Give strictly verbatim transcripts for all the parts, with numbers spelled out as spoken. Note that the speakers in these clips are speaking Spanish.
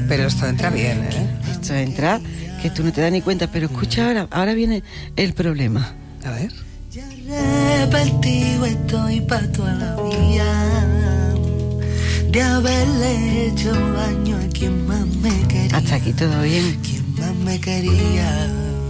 Pero esto entra bien, ¿eh? Esto entra, que tú no te das ni cuenta, pero escucha ahora, ahora viene el problema. A ver. Ya arrepentido estoy pa' toda la vida de haberle hecho daño a quien más me quería. Hasta aquí todo bien. Quien más me quería.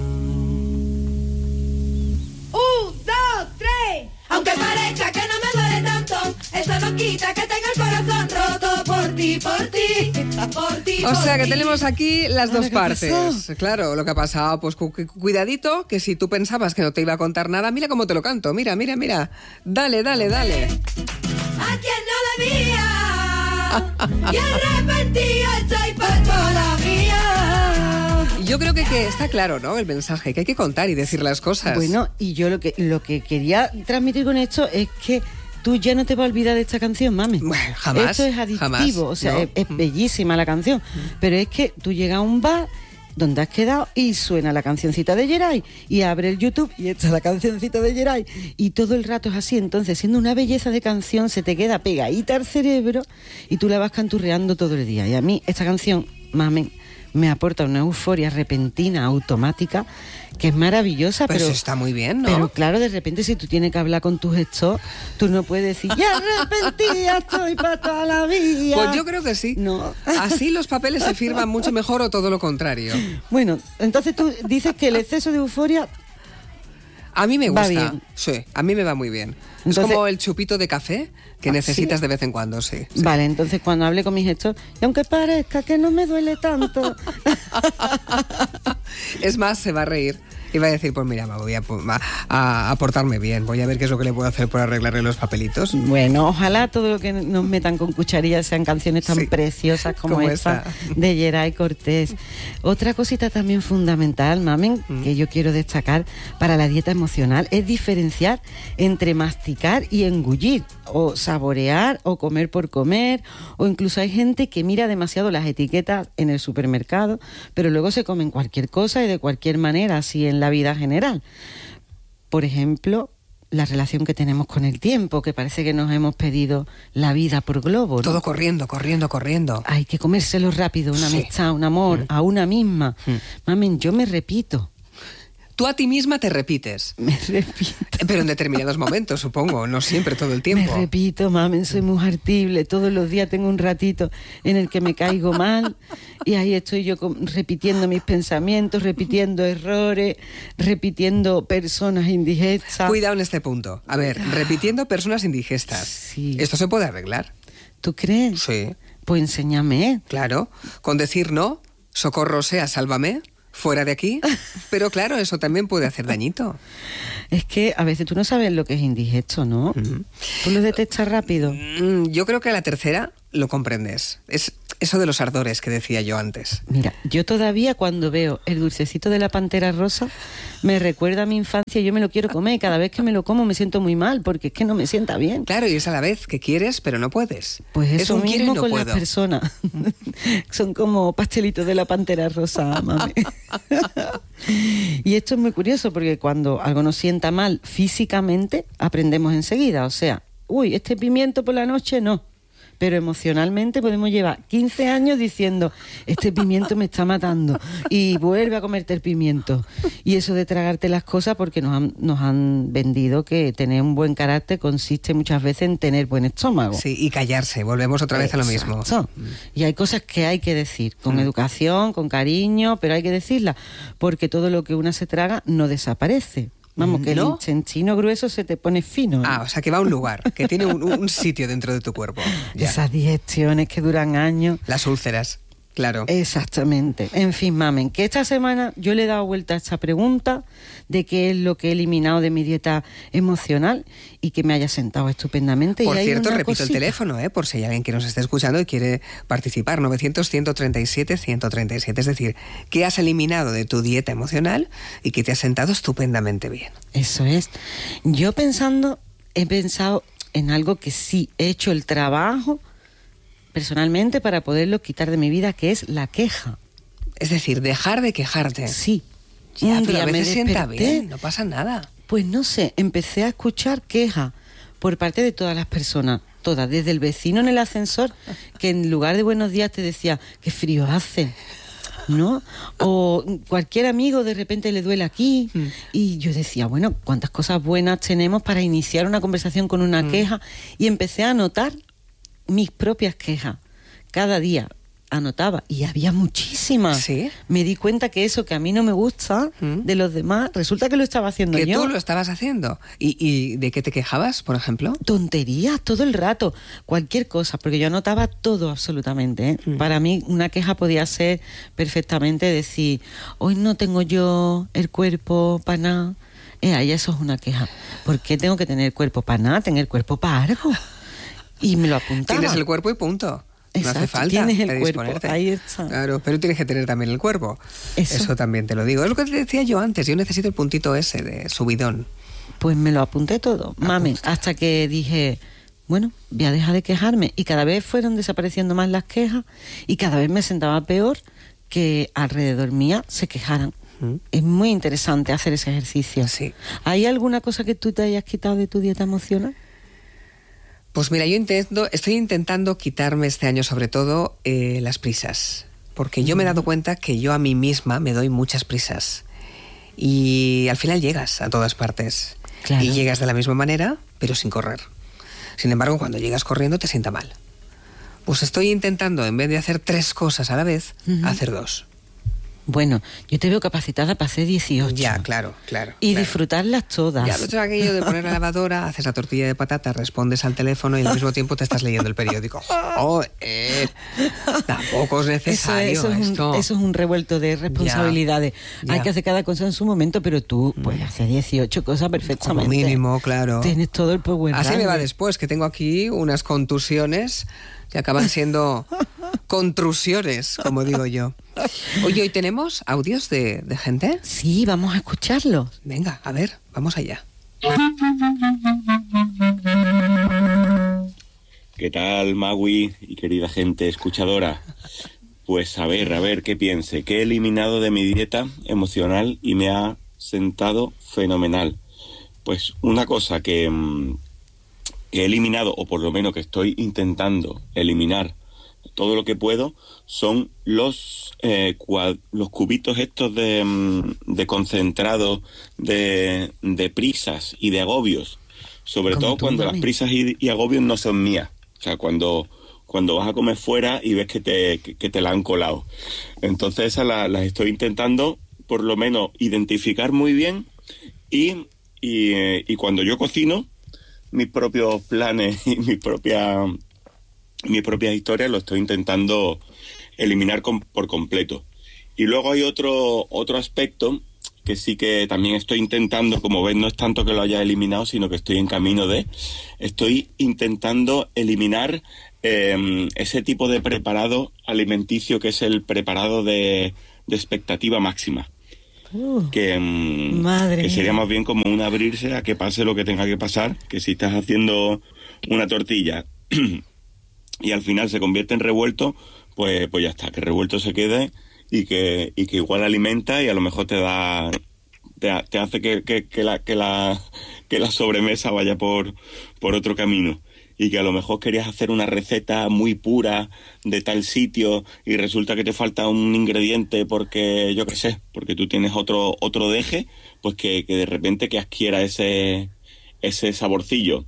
Un, dos, tres. Aunque parezca que no me duele tanto, eso no quita que tenga el corazón roto por ti, por ti, por ti. O sea que por ti. tenemos aquí las dos ¿qué partes. pasó? Claro, lo que ha pasado, pues cu- cu- cuidadito, que si tú pensabas que no te iba a contar nada, mira cómo te lo canto, mira, mira, mira. Dale, dale, dale. A quien no debía y arrepentido estoy por toda la vida. Yo creo que, que está claro, ¿no? El mensaje, que hay que contar y decir las cosas. Bueno, y yo lo que, lo que quería transmitir con esto es que tú ya no te vas a olvidar de esta canción, mami. Bueno, jamás, Esto es adictivo, jamás, o sea, no. es, es bellísima la canción, pero es que tú llegas a un bar donde has quedado y suena la cancioncita de Geray y abre el YouTube y está la cancioncita de Geray y todo el rato es así. Entonces, siendo una belleza de canción, se te queda pegadita al cerebro y tú la vas canturreando todo el día. Y a mí esta canción, mami, me aporta una euforia repentina, automática, que es maravillosa. Pues pero está muy bien, ¿no? Pero claro, de repente si tú tienes que hablar con tus gestos, tú no puedes decir, ya arrepentida estoy para toda la vida. Pues yo creo que sí. No. Así los papeles se firman mucho mejor o todo lo contrario. Bueno, entonces tú dices que el exceso de euforia... A mí me Va gusta. bien. Sí, a mí me va muy bien. Entonces- es como el chupito de café que Ah, necesitas ¿sí? de vez en cuando, sí. sí. Vale, entonces cuando hable con mis gestos, y aunque parezca que no me duele tanto... Es más, se va a reír y va a decir, pues mira, me voy a, a, a portarme bien, voy a ver qué es lo que le puedo hacer por arreglarle los papelitos. Bueno, ojalá todo lo que nos metan con cucharillas sean canciones tan Sí. preciosas como, Como esta esta. de Geray Cortés. Otra cosita también fundamental, mamen, Mm. que yo quiero destacar para la dieta emocional, es diferenciar entre masticar y engullir, o saborear, o comer por comer, o incluso hay gente que mira demasiado las etiquetas en el supermercado, pero luego se comen cualquier cosa y de cualquier manera, así en la vida general. Por ejemplo, la relación que tenemos con el tiempo, que parece que nos hemos pedido la vida por globo, ¿no? Todo corriendo, corriendo, corriendo. Hay que comérselo rápido, una Sí. amistad, un amor, a una misma. Mamen, yo me repito, Tú a ti misma te repites, me repito. pero en determinados momentos, supongo, no siempre todo el tiempo. Me repito, mamen, soy muy hartible. Todos los días tengo un ratito en el que me caigo mal y ahí estoy yo con- repitiendo mis pensamientos, repitiendo errores, repitiendo personas indigestas. Cuidado en este punto. A ver, repitiendo personas indigestas. Sí. ¿Esto se puede arreglar? ¿Tú crees? Sí, Pues enséñame. claro. Con decir no, socorro sea, sálvame, fuera de aquí. Pero claro, eso también puede hacer dañito. Es que a veces tú no sabes lo que es indigesto, ¿no? Tú lo detectas rápido. Mm, Yo creo que a la tercera lo comprendes. Es eso de los ardores que decía yo antes. Mira, yo todavía cuando veo el dulcecito de la pantera rosa, me recuerda a mi infancia y yo me lo quiero comer. Cada vez que me lo como me siento muy mal porque es que no me sienta bien. Claro, y es a la vez que quieres, pero no puedes. Pues es eso un quiero y mismo no con puedo. las personas. Son como pastelitos de la pantera rosa, mami. Y esto es muy curioso porque cuando algo nos sienta mal físicamente, aprendemos enseguida. O sea, uy, este pimiento por la noche no. Pero emocionalmente podemos llevar quince años diciendo, este pimiento me está matando, y vuelve a comerte el pimiento. Y eso de tragarte las cosas, porque nos han, nos han vendido que tener un buen carácter consiste muchas veces en tener buen estómago. Sí, y callarse, volvemos otra vez a lo mismo. Exacto. Y hay cosas que hay que decir, con educación, con cariño, pero hay que decirlas, porque todo lo que una se traga no desaparece. Vamos, que ¿No? el intestino grueso se te pone fino. Ah, o sea, que va a un lugar, que tiene un, un sitio dentro de tu cuerpo. Ya. Esas digestiones que duran años. Las úlceras, claro. Exactamente. En fin, mamen, que esta semana yo le he dado vuelta a esta pregunta de qué es lo que he eliminado de mi dieta emocional y que me haya sentado estupendamente. Por y hay cierto, una repito cosita. el teléfono, ¿eh? Por si hay alguien que nos esté escuchando y quiere participar, novecientos, ciento treinta y siete, ciento treinta y siete. Es decir, ¿qué has eliminado de tu dieta emocional y que te ha sentado estupendamente bien? Eso es. Yo pensando, he pensado en algo que sí he hecho el trabajo personalmente para poderlo quitar de mi vida, que es la queja. Es decir, dejar de quejarte. Sí. Ya, Un pero día a me veces sienta desperté, bien, no pasa nada. Pues no sé, empecé a escuchar quejas por parte de todas las personas, todas, desde el vecino en el ascensor, que en lugar de buenos días te decía, qué frío hace, ¿no? O cualquier amigo de repente le duele aquí. Mm. Y yo decía, bueno, cuántas cosas buenas tenemos para iniciar una conversación con una mm. queja. Y empecé a anotar mis propias quejas. Cada día anotaba y había muchísimas. ¿Sí? Me di cuenta que eso que a mí no me gusta mm. de los demás, resulta que lo estaba haciendo que yo. Que tú lo estabas haciendo. ¿Y, ¿Y de qué te quejabas, por ejemplo? Tonterías todo el rato, cualquier cosa, porque yo anotaba todo absolutamente, ¿eh? Mm. Para mí una queja podía ser perfectamente decir, hoy no tengo yo el cuerpo para nada. Eh, ahí eso es una queja. ¿Por qué tengo que tener el cuerpo para nada? Tener el cuerpo para algo. Y me lo apuntaba. Tienes el cuerpo y punto. Exacto, no hace falta tienes el cuerpo, ahí está. Claro, pero tienes que tener también el cuerpo. Eso. Eso también te lo digo. Es lo que te decía yo antes, yo necesito el puntito ese de subidón. Pues me lo apunté todo, mami, hasta que dije, bueno, voy a dejar de quejarme. Y cada vez fueron desapareciendo más las quejas y cada vez me sentaba peor que alrededor mía se quejaran. ¿Mm? Es muy interesante hacer ese ejercicio. Sí. ¿Hay alguna cosa que tú te hayas quitado de tu dieta emocional? Pues mira, yo intento, estoy intentando quitarme este año sobre todo eh, las prisas, porque yo me he dado cuenta que yo a mí misma me doy muchas prisas y al final llegas a todas partes. Claro. Y llegas de la misma manera, pero sin correr. Sin embargo, cuando llegas corriendo te sienta mal. Pues estoy intentando, en vez de hacer tres cosas a la vez, uh-huh. hacer dos. Bueno, yo te veo capacitada para hacer dieciocho. Ya, claro, claro. Y claro. disfrutarlas todas. Ya, pero aquello de poner la lavadora, haces la tortilla de patata, respondes al teléfono y al mismo tiempo te estás leyendo el periódico. ¡Oh, eh! Tampoco es necesario eso, eso esto. Es un, eso es un revuelto de responsabilidades. Ya, Hay ya. que hacer cada cosa en su momento, pero tú puedes hacer dieciocho cosas perfectamente. Como mínimo, claro. Tienes todo el power. Así me va después, que tengo aquí unas contusiones que acaban siendo contrusiones, como digo yo. Oye, ¿hoy tenemos audios de, de gente? Sí, vamos a escucharlos. Venga, a ver, vamos allá. ¿Qué tal, Magui y querida gente escuchadora? Pues a ver, a ver, ¿qué piense? Que he eliminado de mi dieta emocional y me ha sentado fenomenal. Pues una cosa que... que he eliminado, o por lo menos que estoy intentando eliminar todo lo que puedo, son los eh, cuad, los cubitos estos de, de concentrado, de, de prisas y de agobios. Sobre todo tú, cuando mami? las prisas y, y agobios no son mías. O sea, cuando, cuando vas a comer fuera y ves que te, que, que te la han colado. Entonces esas las, las estoy intentando, por lo menos, identificar muy bien y, y, eh, y cuando yo cocino, mis propios planes y mis propias mis propias historias lo estoy intentando eliminar con, por completo. Y luego hay otro otro aspecto que sí que también estoy intentando, como ves, no es tanto que lo haya eliminado, sino que estoy en camino de... Estoy intentando eliminar eh, ese tipo de preparado alimenticio que es el preparado de, de expectativa máxima. Uh, que, um, que sería más bien como un abrirse a que pase lo que tenga que pasar, que si estás haciendo una tortilla y al final se convierte en revuelto, pues, pues ya está, que revuelto se quede y que, y que igual alimenta y a lo mejor te da te, te hace que, que, que, la, que, la, que la sobremesa vaya por, por otro camino. Y que a lo mejor querías hacer una receta muy pura de tal sitio y resulta que te falta un ingrediente porque, yo qué sé, porque tú tienes otro otro deje, pues que, que de repente que adquiera ese ese saborcillo.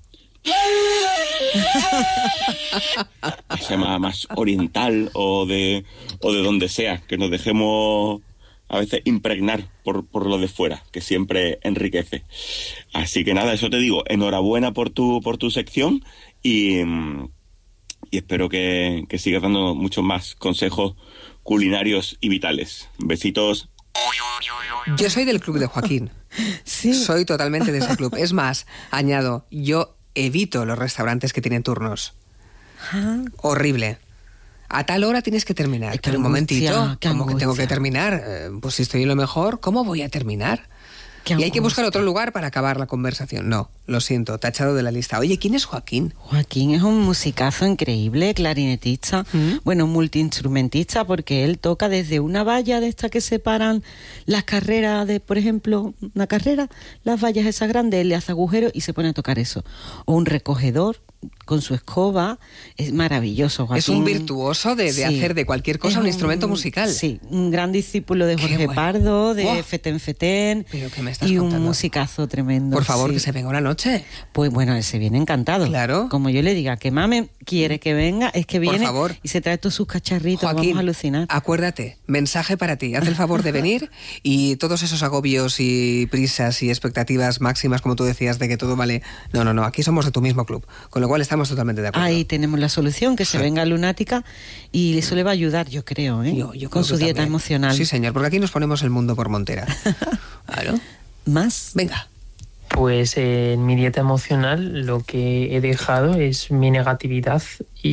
Ese más, más oriental o de o de donde sea, que nos dejemos a veces impregnar por, por lo de fuera, que siempre enriquece. Así que nada, eso te digo, enhorabuena por tu por tu sección. Y, y espero que, que sigas dando muchos más consejos culinarios y vitales. Besitos. Yo soy del club de Joaquín. Sí. Soy totalmente de ese club. Es más, añado, yo evito los restaurantes que tienen turnos. Ah. Horrible. A tal hora tienes que terminar. Pero un momentito, ¿cómo que tengo que terminar? Eh, pues si estoy en lo mejor, ¿cómo voy a terminar? Y hay que buscar otro lugar para acabar la conversación. No, lo siento, tachado de la lista. Oye, ¿quién es Joaquín? Joaquín es un musicazo increíble, clarinetista, ¿Mm? bueno, multiinstrumentista, porque él toca desde una valla de estas que separan las carreras de, por ejemplo, una carrera, las vallas esas grandes, él le hace agujeros y se pone a tocar eso. O un recogedor con su escoba, es maravilloso. Joaquín. Es un virtuoso de, de Sí. hacer de cualquier cosa un, un instrumento musical. Sí, un gran discípulo de Qué Jorge bueno. Pardo, de ¡Buah! Feten Feten, ¿Pero qué me estás y contando? un musicazo tremendo. Por favor, sí. que se venga una noche. Pues bueno, él se viene encantado. Claro. Como yo le diga que mame quiere que venga, es que Por viene favor. y se trae todos sus cacharritos, Joaquín, vamos a alucinar. acuérdate, mensaje para ti. Haz el favor de venir y todos esos agobios y prisas y expectativas máximas, como tú decías, de que todo vale... No, no, no, aquí somos de tu mismo club, con lo cual estamos totalmente de acuerdo. Ahí tenemos la solución, que se Sí. venga Lunática y eso le va a ayudar, yo creo, ¿eh? Yo- yo con creo su que dieta también. emocional. Sí, señor, porque aquí nos ponemos el mundo por montera. Claro. ¿Más? Venga. Pues eh, en mi dieta emocional lo que he dejado es mi negatividad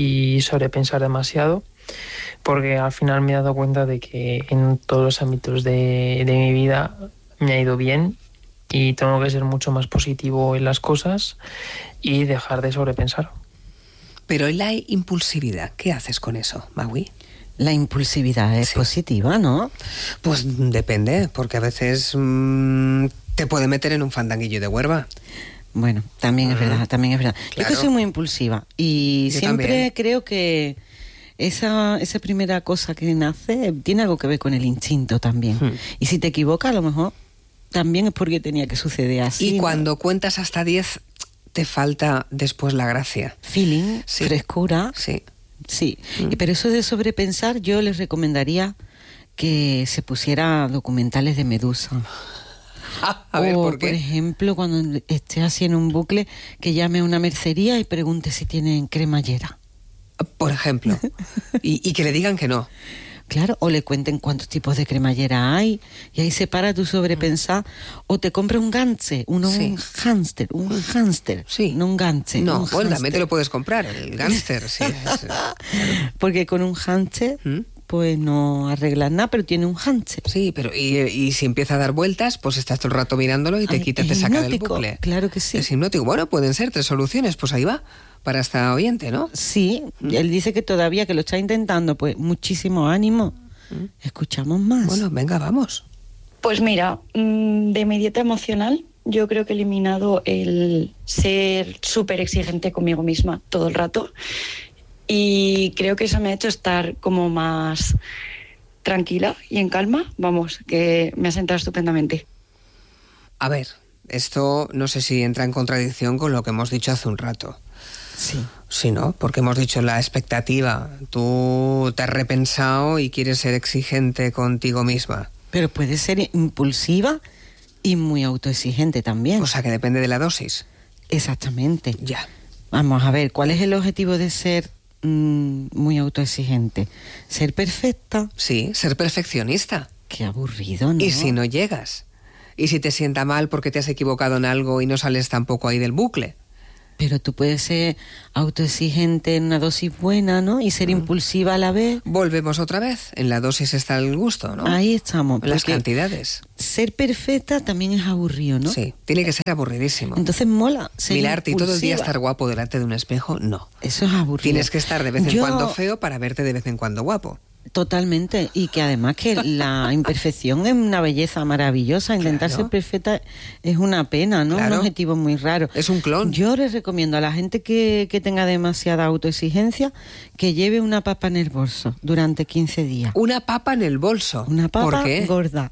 y sobrepensar demasiado, porque al final me he dado cuenta de que en todos los ámbitos de, de mi vida me ha ido bien y tengo que ser mucho más positivo en las cosas y dejar de sobrepensar. Pero en la impulsividad, ¿qué haces con eso, Magui? La impulsividad es Sí. positiva, ¿no? Pues depende, porque a veces mmm, te puede meter en un fandanguillo de huerva. Bueno, también es Mm. verdad, también es verdad. Yo Claro. que soy muy impulsiva y Yo siempre también. creo que esa, esa primera cosa que nace tiene algo que ver con el instinto también. Hmm. Y si te equivocas, a lo mejor también es porque tenía que suceder así. Y ¿no? cuando cuentas hasta diez, te falta después la gracia. Feeling, Sí. frescura. Sí. Sí, Mm. Y pero eso de sobrepensar, yo les recomendaría que se pusiera documentales de Medusa. Ah, a ver, o, ¿por qué? ejemplo, cuando esté así en un bucle, que llame a una mercería y pregunte si tienen cremallera. Por ejemplo. Y, y que le digan que no. Claro, o le cuenten cuántos tipos de cremallera hay, y ahí se para tu sobrepensar, o te compra un ganche, uno, Sí. un hámster, un hámster, Sí. no un ganche. No, un bueno, también hámster. te lo puedes comprar, el gánster, sí. es- Porque con un hámster, ¿Mm? pues no arreglas nada, pero tiene un hámster. Sí, pero y, y si empieza a dar vueltas, pues estás todo el rato mirándolo y te Ay, quita, es te saca del hipnótico, bucle. claro que sí. Es hipnótico. Bueno, pueden ser tres soluciones, pues ahí va, para esta oyente, ¿no? Sí, él dice que todavía que lo está intentando, pues muchísimo ánimo. Escuchamos más. Bueno, venga, vamos. Pues mira, mm, de mi dieta emocional, yo creo que he eliminado el ser súper exigente conmigo misma todo el rato. Y creo que eso me ha hecho estar como más tranquila y en calma. Vamos, que me ha sentado estupendamente. A ver, esto no sé si entra en contradicción con lo que hemos dicho hace un rato. sí. Sí, ¿no? Porque hemos dicho la expectativa. Tú te has repensado y quieres ser exigente contigo misma. Pero puede ser impulsiva y muy autoexigente también. O sea, que depende de la dosis. Exactamente. Ya. Vamos a ver, ¿cuál es el objetivo de ser mm, muy autoexigente? ¿Ser perfecta? Sí, ser perfeccionista. Qué aburrido, ¿no? ¿Y si no llegas? ¿Y si te sienta mal porque te has equivocado en algo y no sales tampoco ahí del bucle? Pero tú puedes ser autoexigente en una dosis buena, ¿no? Y ser impulsiva a la vez. Volvemos otra vez. En la dosis está el gusto, ¿no? Ahí estamos. En las porque cantidades. ser perfecta también es aburrido, ¿no? Sí, tiene que ser aburridísimo. Entonces mola ser Mirarte y todo el día impulsiva. estar guapo delante de un espejo, no. Eso es aburrido. Tienes que estar de vez en Yo- cuando feo para verte de vez en cuando guapo. Totalmente, y que además que la imperfección es una belleza maravillosa. Intentar Claro. ser perfecta es una pena, ¿no? Claro. Un objetivo muy raro. Es un clon. Yo les recomiendo a la gente que, que tenga demasiada autoexigencia que lleve una papa en el bolso durante quince días. Una papa en el bolso. Una papa ¿Por qué? gorda.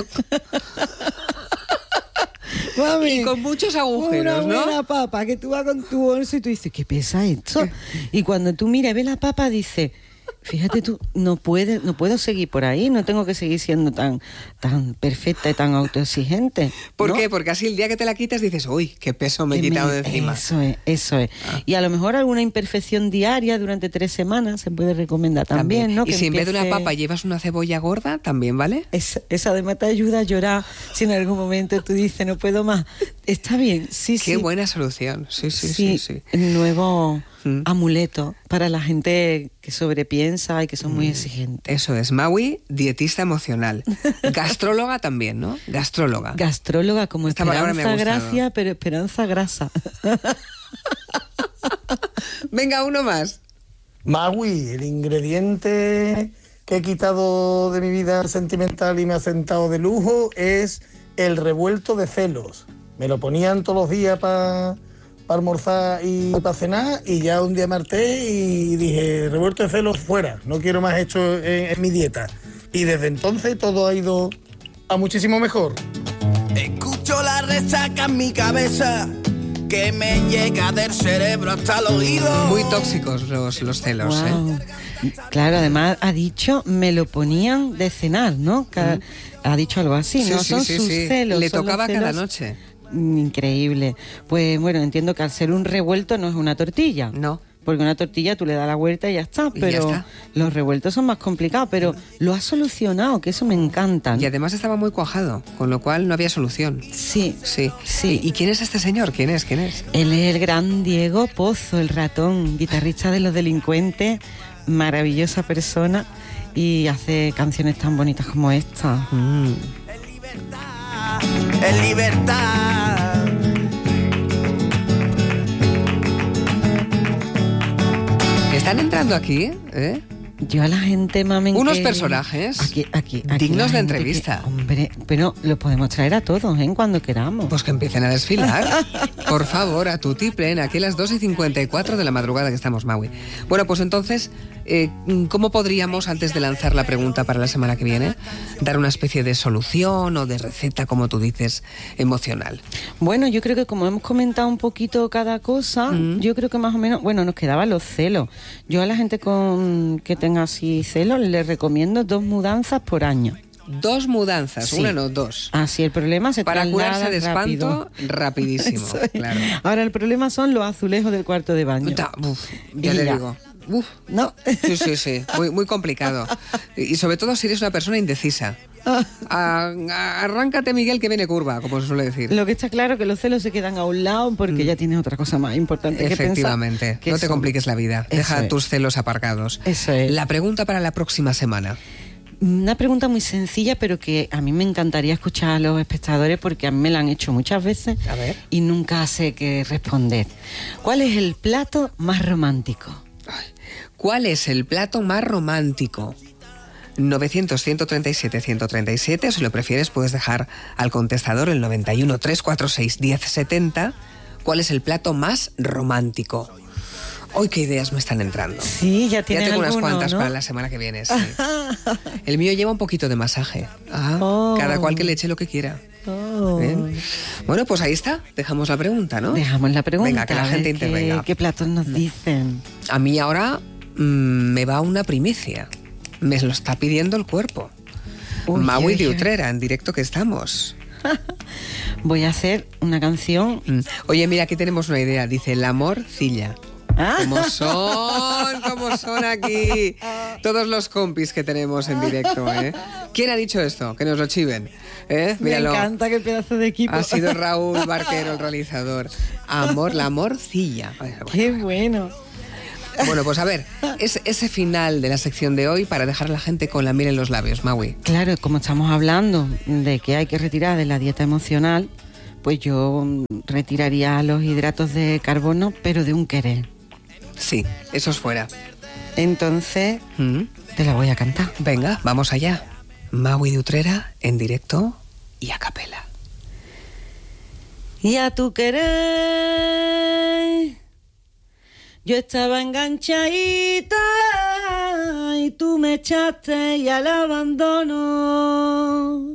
Mami, Y con muchos agujeros, una ¿no? buena papa que tú vas con tu bolso y tú dices, ¿qué pesa esto? Y cuando tú miras, ves la papa, dices, fíjate tú, no puede, no puedo seguir por ahí, no tengo que seguir siendo tan, tan perfecta y tan autoexigente. ¿Por ¿no? qué? Porque así el día que te la quitas dices, uy, qué peso me he Que quitado me- de encima. Eso es, eso es. Ah. Y a lo mejor alguna imperfección diaria durante tres semanas se puede recomendar también, ¿no? Y Que si en vez de una empiece- papa llevas una cebolla gorda, ¿también vale? Es- Esa además te ayuda a llorar si en algún momento tú dices no puedo más. Está bien, sí, Qué sí. buena solución. Sí, sí, sí, sí. el nuevo Mm. amuleto para la gente que sobrepiensa y que son muy exigentes. Eso es, Maui, dietista emocional. Gastróloga también, ¿no? Gastróloga. Gastróloga como Esta palabra me ha Esperanza gustado. Gracia, pero Esperanza Grasa. Venga, uno más. Magui, el ingrediente que he quitado de mi vida sentimental y me ha sentado de lujo es el revuelto de celos. Me lo ponían todos los días para para almorzar y para cenar, y ya un día me harté y dije, revuelto de celos fuera, no quiero más esto en, en mi dieta. Y desde entonces todo ha ido a muchísimo mejor. Escucho la resaca en mi cabeza que me llega del cerebro hasta el oído. Muy tóxicos los, los celos, Wow. ¿eh? Claro, además ha dicho, me lo ponían de cenar, ¿no? Cada, mm. Ha dicho algo así, sí, ¿no? Sí, son sí, sus sí. celos. Le son tocaba los cada celos. noche. Increíble. Pues bueno, entiendo que al ser un revuelto no es una tortilla. No. Porque una tortilla tú le das la vuelta y ya está, Y pero ya está. Los revueltos son más complicados, pero lo has solucionado, que eso me encanta. Y además estaba muy cuajado, con lo cual no había solución. Sí, sí. sí. ¿Y, y quién es este señor? ¿Quién es? ¿Quién es? Él es el gran Diego Pozo, el ratón, guitarrista de Los Delincuentes, maravillosa persona y hace canciones tan bonitas como esta. Mm. En libertad, en libertad. Están entrando aquí, ¿eh? Yo a la gente, mamen, Unos que... personajes aquí, aquí, aquí dignos la de gente entrevista. que- hombre, pero los podemos traer a todos, ¿eh? Cuando queramos. Pues que empiecen a desfilar. Por favor, a tu tiple, aquí a las dos y cincuenta y cuatro de la madrugada que estamos, Maui. Bueno, pues entonces, eh, ¿cómo podríamos, antes de lanzar la pregunta para la semana que viene, dar una especie de solución o de receta, como tú dices, emocional? Bueno, yo creo que como hemos comentado un poquito cada cosa, Mm. yo creo que más o menos, bueno, nos quedaban los celos. Yo a la gente con que tenga así celos les recomiendo dos mudanzas por año. Dos mudanzas, Sí. una no, dos. Así el problema se Para traslada curarse de rápido. espanto, rapidísimo, Eso es. claro. Ahora el problema son los azulejos del cuarto de baño. Ta- uf, ya Y te ya. digo. Uf. ¿No? Sí, sí, sí, muy, muy complicado. Y sobre todo si eres una persona indecisa. A- a- arráncate, Miguel, que viene curva, como se suele decir. Lo que está claro que los celos se quedan a un lado porque ya tienes otra cosa más importante que pensar. Efectivamente, que no te son- compliques la vida. Eso Deja es. tus celos aparcados. Eso es. La pregunta para la próxima semana. Una pregunta muy sencilla, pero que a mí me encantaría escuchar a los espectadores porque a mí me la han hecho muchas veces A ver. y nunca sé qué responder. ¿Cuál es el plato más romántico? ¿Cuál es el plato más romántico? novecientos, ciento treinta y siete, ciento treinta y siete, o si lo prefieres puedes dejar al contestador el noventa y uno, trescientos cuarenta y seis, diez setenta. ¿Cuál es el plato más romántico? Hoy qué ideas me están entrando. Sí, ya Ya tienes tengo unas alguno, cuantas ¿no? para la semana que viene, sí. El mío lleva un poquito de masaje. Ah, Oh. Cada cual que le eche lo que quiera. Oh. Bien. Bueno, pues ahí está. Dejamos la pregunta, ¿no? Dejamos la pregunta. Venga, que la a ver gente qué- intervenga. ¿Qué platos nos dicen? A mí ahora mm, me va una primicia. Me lo está pidiendo el cuerpo. Uy, Maui uy, de uy. Utrera, en directo que estamos. Voy a hacer una canción. Mm. Oye, mira, aquí tenemos una idea. Dice, la morcilla. Ah. ¿Cómo son? ¿Cómo son aquí? Todos los compis que tenemos en directo, ¿eh? ¿Quién ha dicho esto? Que nos lo chiven. ¿Eh? Me Míralo. encanta, qué pedazo de equipo. Ha sido Raúl Barquero el realizador. Amor, la morcilla. Qué bueno. Bueno, pues a ver, es ese final de la sección de hoy para dejar a la gente con la miel en los labios, Maui. Claro, como estamos hablando de que hay que retirar de la dieta emocional, pues yo mm, retiraría los hidratos de carbono, pero de un querer. Sí, eso es fuera. Entonces, Mm. te la voy a cantar. Venga, vamos allá. Maui de Utrera en directo y a capela. Y a tu querer, yo estaba enganchadita y tú me echaste y al abandono